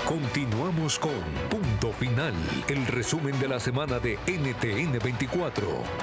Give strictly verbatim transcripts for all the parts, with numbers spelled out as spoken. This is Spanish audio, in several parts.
Continuamos con Punto Final, el resumen de la semana de N T N veinticuatro.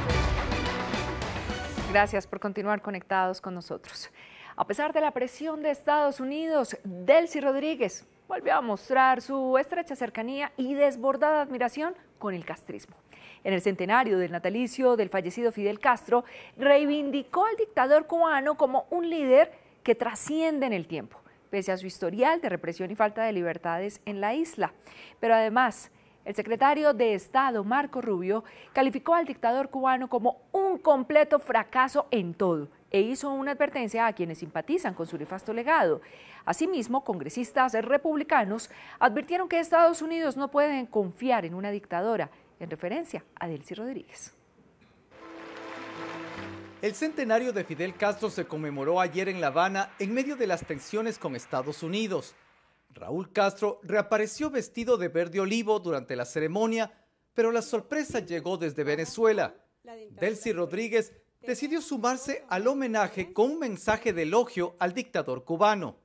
Gracias por continuar conectados con nosotros. A pesar de la presión de Estados Unidos, Delcy Rodríguez volvió a mostrar su estrecha cercanía y desbordada admiración con el castrismo. En el centenario del natalicio del fallecido Fidel Castro, reivindicó al dictador cubano como un líder que trasciende en el tiempo, pese a su historial de represión y falta de libertades en la isla. Pero además, el secretario de Estado, Marco Rubio, calificó al dictador cubano como un completo fracaso en todo e hizo una advertencia a quienes simpatizan con su nefasto legado. Asimismo, congresistas republicanos advirtieron que Estados Unidos no pueden confiar en una dictadora, en referencia a Delcy Rodríguez. El centenario de Fidel Castro se conmemoró ayer en La Habana en medio de las tensiones con Estados Unidos. Raúl Castro reapareció vestido de verde olivo durante la ceremonia, pero la sorpresa llegó desde Venezuela. Delcy Rodríguez decidió sumarse al homenaje con un mensaje de elogio al dictador cubano.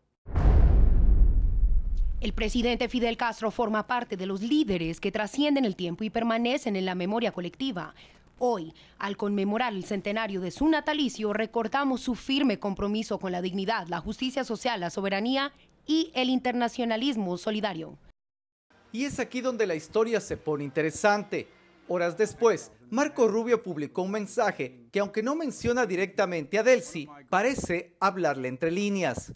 El presidente Fidel Castro forma parte de los líderes que trascienden el tiempo y permanecen en la memoria colectiva. Hoy, al conmemorar el centenario de su natalicio, recordamos su firme compromiso con la dignidad, la justicia social, la soberanía y el internacionalismo solidario. Y es aquí donde la historia se pone interesante. Horas después, Marco Rubio publicó un mensaje que, aunque no menciona directamente a Delcy, parece hablarle entre líneas.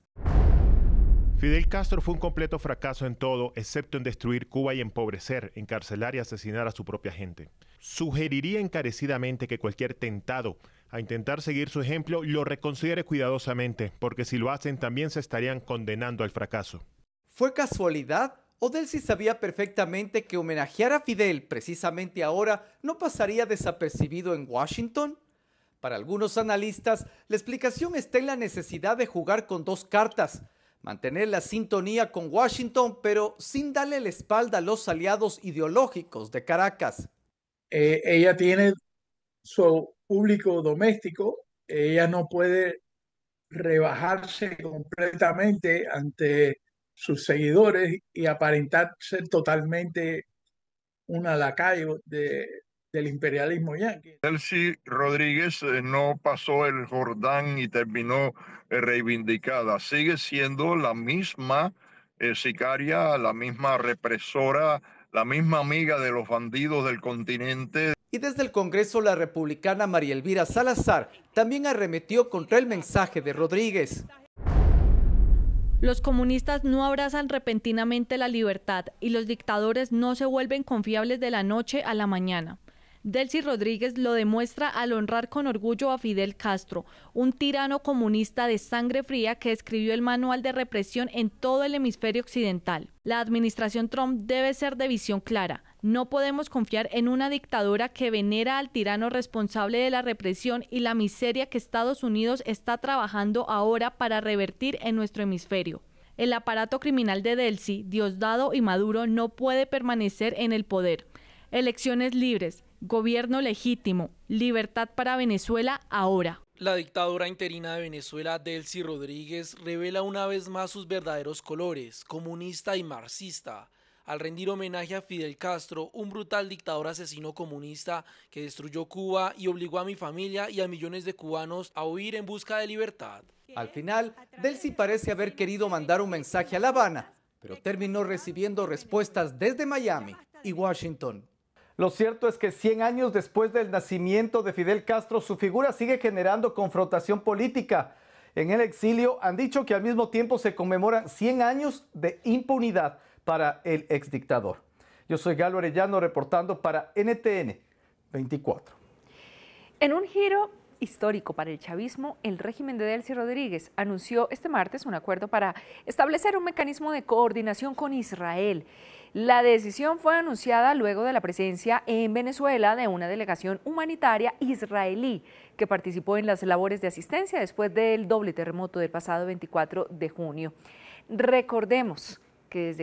Fidel Castro fue un completo fracaso en todo, excepto en destruir Cuba y empobrecer, encarcelar y asesinar a su propia gente. Sugeriría encarecidamente que cualquier tentado a intentar seguir su ejemplo lo reconsidere cuidadosamente, porque si lo hacen también se estarían condenando al fracaso. ¿Fue casualidad? ¿O Delcy sabía perfectamente que homenajear a Fidel precisamente ahora no pasaría desapercibido en Washington? Para algunos analistas, la explicación está en la necesidad de jugar con dos cartas. Mantener la sintonía con Washington, pero sin darle la espalda a los aliados ideológicos de Caracas. Eh, ella tiene su público doméstico, ella no puede rebajarse completamente ante sus seguidores y aparentar ser totalmente una lacayo de, del imperialismo yanqui. Delcy Rodríguez eh, no pasó el Jordán y terminó eh, reivindicada. Sigue siendo la misma eh, sicaria, la misma represora, la misma amiga de los bandidos del continente. Y desde el Congreso, la republicana María Elvira Salazar también arremetió contra el mensaje de Rodríguez. Los comunistas no abrazan repentinamente la libertad y los dictadores no se vuelven confiables de la noche a la mañana. Delcy Rodríguez lo demuestra al honrar con orgullo a Fidel Castro, un tirano comunista de sangre fría que escribió el manual de represión en todo el hemisferio occidental. La administración Trump debe ser de visión clara. No podemos confiar en una dictadura que venera al tirano responsable de la represión y la miseria que Estados Unidos está trabajando ahora para revertir en nuestro hemisferio. El aparato criminal de Delcy, Diosdado y Maduro no puede permanecer en el poder. Elecciones libres, gobierno legítimo, libertad para Venezuela ahora. La dictadora interina de Venezuela, Delcy Rodríguez, revela una vez más sus verdaderos colores, comunista y marxista, al rendir homenaje a Fidel Castro, un brutal dictador asesino comunista que destruyó Cuba y obligó a mi familia y a millones de cubanos a huir en busca de libertad. Al final, Delcy parece haber querido mandar un mensaje a La Habana, pero terminó recibiendo respuestas desde Miami y Washington. Lo cierto es que cien años después del nacimiento de Fidel Castro, su figura sigue generando confrontación política. En el exilio han dicho que al mismo tiempo se conmemoran cien años de impunidad para el exdictador. Yo soy Galo Arellano reportando para N T N veinticuatro. En un giro histórico para el chavismo, el régimen de Delcy Rodríguez anunció este martes un acuerdo para establecer un mecanismo de coordinación con Israel. La decisión fue anunciada luego de la presencia en Venezuela de una delegación humanitaria israelí que participó en las labores de asistencia después del doble terremoto del pasado veinticuatro de junio. Recordemos que desde